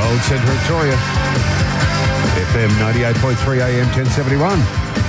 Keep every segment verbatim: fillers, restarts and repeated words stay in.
Gold Centre Victoria, F M ninety-eight point three A M ten seventy-one.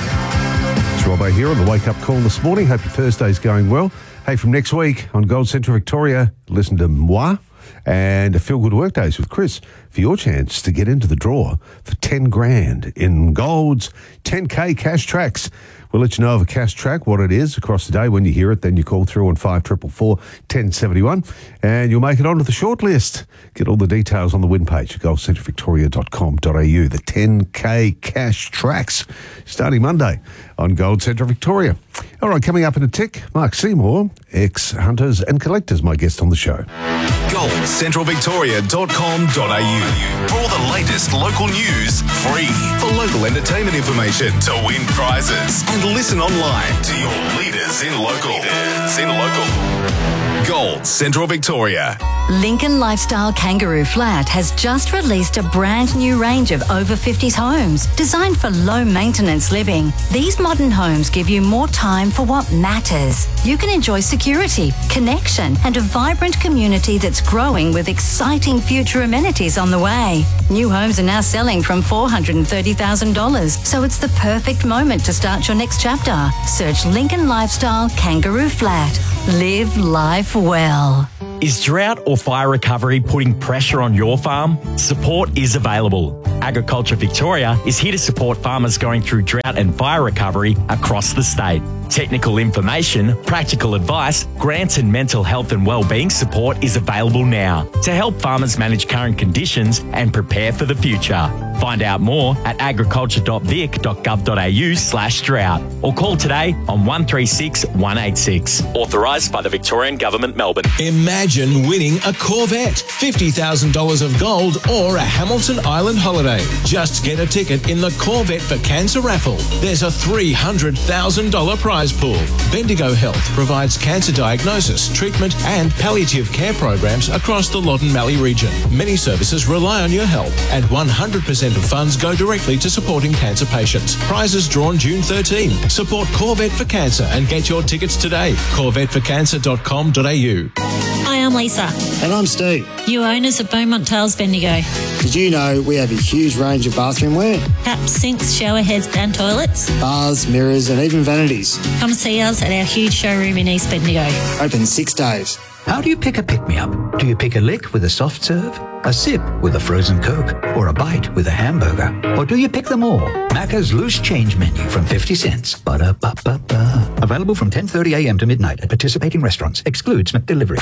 It's Robbo here on the Wake Up Call this morning. Hope your Thursday's going well. Hey, from next week on Gold Centre Victoria, listen to Moi and Feel Good Workdays with Chris for your chance to get into the draw for ten grand in Gold's ten K cash tracks. We'll let you know of a cash track, what it is across the day. When you hear it, then you call through on five four four, one oh seven one and you'll make it onto the shortlist. Get all the details on the win page at gold centre victoria dot com dot a u. The ten K cash tracks starting Monday on Gold Centre Victoria. All right, coming up in a tick, Mark Seymour, ex-Hunters and Collectors, my guest on the show. gold central victoria dot com dot a u. For all the latest local news, free. For local entertainment information, to win prizes, and listen online to your leaders in local. Leaders in local. Gold Central Victoria. Lincoln Lifestyle Kangaroo Flat has just released a brand new range of over fifties homes designed for low maintenance living. These modern homes give you more time for what matters. You can enjoy security, connection, and a vibrant community that's growing with exciting future amenities on the way. New homes are now selling from four hundred thirty thousand dollars, so it's the perfect moment to start your next chapter. Search Lincoln Lifestyle Kangaroo Flat. Live life well. Is drought or fire recovery putting pressure on your farm? Support is available. Agriculture Victoria is here to support farmers going through drought and fire recovery across the state. Technical information, practical advice, grants and mental health and wellbeing support is available now to help farmers manage current conditions and prepare for the future. Find out more at agriculture dot vic dot gov dot a u slash drought or call today on one three six, one eight six. Authorised by the Victorian Government, Melbourne. Imagine winning a Corvette, fifty thousand dollars of gold or a Hamilton Island holiday. Just get a ticket in the Corvette for Cancer raffle. There's a three hundred thousand dollars prize pool. Bendigo Health provides cancer diagnosis, treatment and palliative care programs across the Loddon Mallee region. Many services rely on your help and one hundred percent of funds go directly to supporting cancer patients. Prizes drawn June thirteenth. Support Corvette for Cancer and get your tickets today. corvette for cancer dot com dot a u. Hi, I'm Lisa. And I'm Steve. You owners of Beaumont Tiles Bendigo. Did you know we have a huge range of bathroom wear? Taps, sinks, shower heads and toilets. Bars, mirrors and even vanities. Come see us at our huge showroom in East Bendigo. Open six days. How do you pick a pick-me-up? Do you pick a lick with a soft serve, a sip with a frozen Coke, or a bite with a hamburger? Or do you pick them all? Macca's Loose Change Menu from fifty cents. Ba-da-ba-ba-ba. Available from ten thirty a m to midnight at participating restaurants. Excludes McDelivery.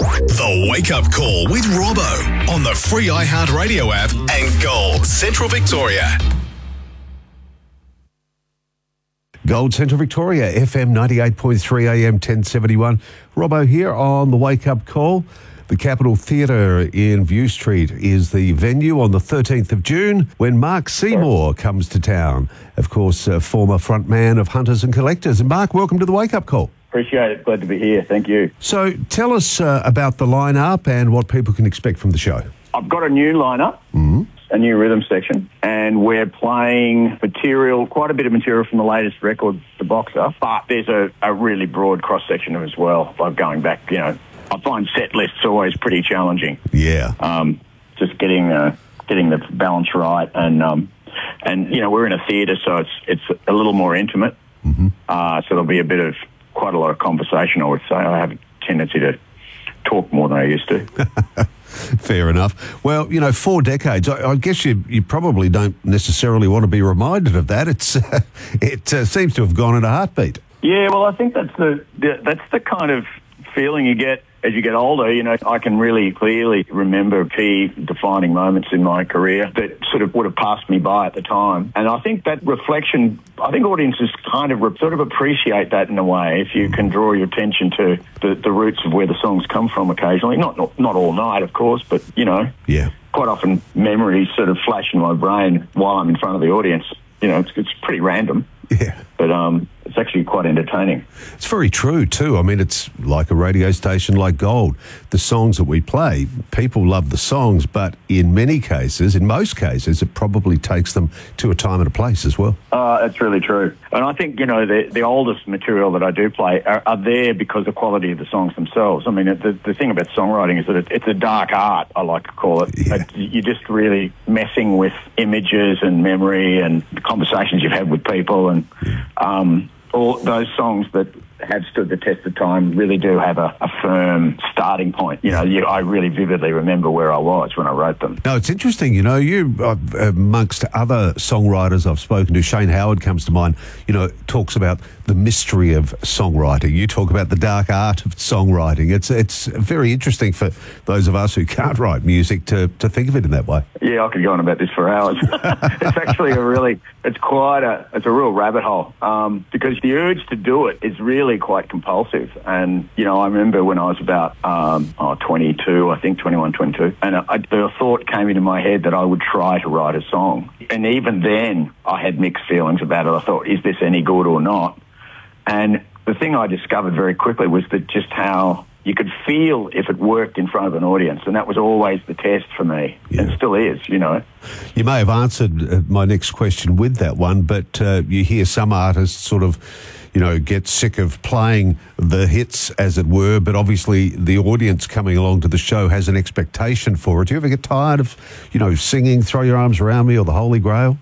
The Wake Up Call with Robbo on the free iHeartRadio app and Gold Central Victoria. Gold Centre Victoria, F M ninety-eight point three A M ten seventy-one. Robbo here on the Wake Up Call. The Capitol Theatre in View Street is the venue on the thirteenth of June when Mark Seymour comes to town. Of course, uh, former frontman of Hunters and Collectors. And Mark, welcome to the Wake Up Call. Appreciate it. Glad to be here. Thank you. So tell us uh, about the lineup and what people can expect from the show. I've got a new lineup. Mm-hmm. A new rhythm section, and we're playing material, quite a bit of material from the latest record, The Boxer, but there's a, a really broad cross-section as well, like going back, you know, I find set lists always pretty challenging. Yeah. Um, just getting uh, getting the balance right, and, um, and you know, we're in a theatre, so it's it's a little more intimate, mm-hmm. uh, so there'll be a bit of, quite a lot of conversation, I would say. I have a tendency to talk more than I used to. Fair enough. Well, you know, four decades. I, I guess you you probably don't necessarily want to be reminded of that. It's uh, it uh, seems to have gone in a heartbeat. Yeah, well, I think that's the, the that's the kind of feeling you get as you get older. You know, I can really clearly remember key defining moments in my career that sort of would have passed me by at the time. And I think that reflection, I think audiences kind of re- sort of appreciate that in a way, if you can draw your attention to the, the roots of where the songs come from occasionally. Not, not not all night, of course, but, you know, yeah. Quite often memories sort of flash in my brain while I'm in front of the audience. You know, it's, it's pretty random. Yeah. But, um, it's actually quite entertaining. It's very true too. I mean, it's like a radio station like Gold. The songs that we play, people love the songs, but in many cases, in most cases, it probably takes them to a time and a place as well. Uh, that's really true. And I think, you know, the, the oldest material that I do play are, are there because of the quality of the songs themselves. I mean, the, the thing about songwriting is that it, it's a dark art, I like to call it. Yeah. It. You're just really messing with images and memory and the conversations you've had with people, and um, all those songs that have stood the test of time really do have a, a firm starting point. You know, you, I really vividly remember where I was when I wrote them. No, it's interesting. You know, you uh, amongst other songwriters I've spoken to, Shane Howard comes to mind. You know, talks about the mystery of songwriting. You talk about the dark art of songwriting. It's it's very interesting for those of us who can't write music to to think of it in that way. Yeah, I could go on about this for hours. It's actually a really, it's quite a, it's a real rabbit hole um, because the urge to do it is really quite compulsive. And, you know, I remember when I was about um, oh, twenty-two, I think twenty-one, twenty-two, and I, the thought came into my head that I would try to write a song. And even then, I had mixed feelings about it. I thought, is this any good or not? And the thing I discovered very quickly was that just how you could feel if it worked in front of an audience, and that was always the test for me, yeah. and still is, you know. You may have answered uh, my next question with that one, but uh, you hear some artists sort of, you know, get sick of playing the hits, as it were, but obviously the audience coming along to the show has an expectation for it. Do you ever get tired of, you know, singing Throw Your Arms Around Me or The Holy Grail?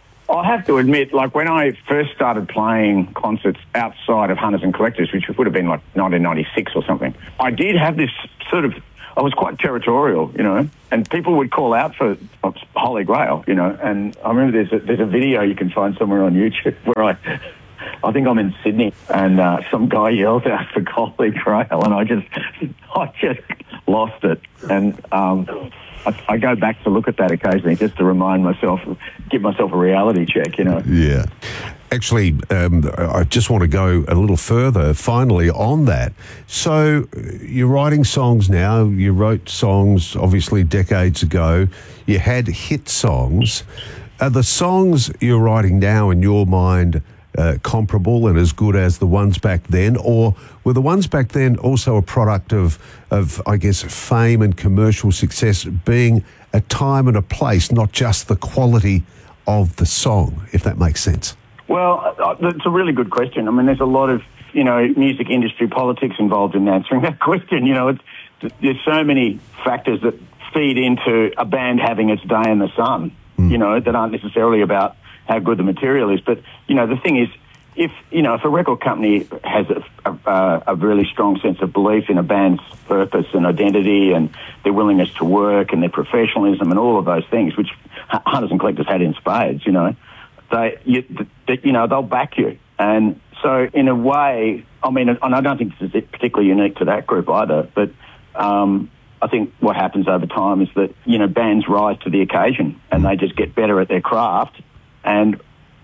I have to admit, like when I first started playing concerts outside of Hunters and Collectors, which would have been like nineteen ninety-six or something, I did have this sort of, I was quite territorial, you know, and people would call out for Holy Grail, you know, and I remember there's a, there's a video you can find somewhere on YouTube where I, I think I'm in Sydney, and uh, some guy yelled out for Holy Grail, and I just, I just lost it, and um, I, I go back to look at that occasionally just to remind myself, give myself a reality check, you know. Yeah. Actually, um, I just want to go a little further, finally, on that. So you're writing songs now. You wrote songs, obviously, decades ago. You had hit songs. Are the songs you're writing now, in your mind, uh, comparable and as good as the ones back then? Or were the ones back then also a product of, of, I guess, fame and commercial success being a time and a place, not just the quality of the song, if that makes sense? Well, it's a really good question. I mean, there's a lot of, you know, music industry politics involved in answering that question. You know, it's, there's so many factors that feed into a band having its day in the sun, mm. you know, that aren't necessarily about how good the material is. But, you know, the thing is, if, you know, if a record company has a, a, a really strong sense of belief in a band's purpose and identity and their willingness to work and their professionalism and all of those things, which Hunters and Collectors had in spades, you know, they, you, they, you know, they'll back you. And so in a way, I mean, and I don't think this is particularly unique to that group either, but um, I think what happens over time is that, you know, bands rise to the occasion and they just get better at their craft and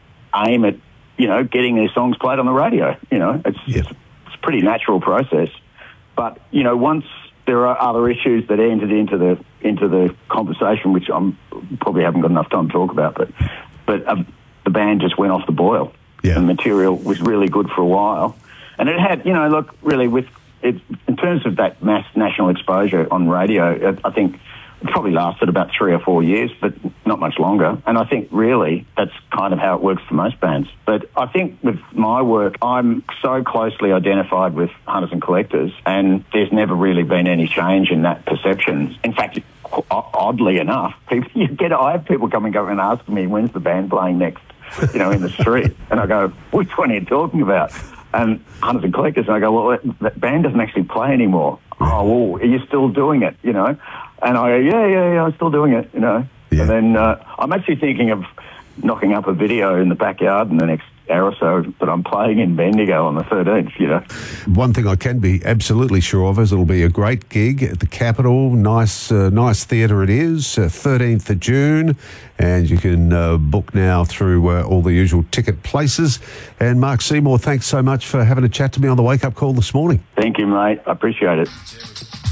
aim at, you know, getting their songs played on the radio. You know, it's, yeah. it's, it's a pretty natural process. But, you know, once there are other issues that entered into the into the conversation, which I'm probably haven't got enough time to talk about, but but um, the band just went off the boil. Yeah. The material was really good for a while. And it had, you know, look, really, with it, in terms of that mass national exposure on radio, I think it probably lasted about three or four years, but not much longer. And I think really that's kind of how it works for most bands. But I think with my work, I'm so closely identified with Hunters and Collectors, and there's never really been any change in that perception. In fact, oddly enough, people, you get, I have people come and go and ask me, when's the band playing next, you know, in the street? And I go, which one are you talking about? And Hunters and Collectors, and I go, well, that band doesn't actually play anymore. Oh, well, are you still doing it, you know? And I go, yeah, yeah, yeah, I'm still doing it, you know. Yeah. And then uh, I'm actually thinking of knocking up a video in the backyard in the next hour or so that I'm playing in Bendigo on the thirteenth, you know. One thing I can be absolutely sure of is it'll be a great gig at the Capitol. Nice uh, nice theatre it is, uh, thirteenth of June, and you can uh, book now through uh, all the usual ticket places. And Mark Seymour, thanks so much for having a chat to me on the Wake Up Call this morning. Thank you, mate. I appreciate it.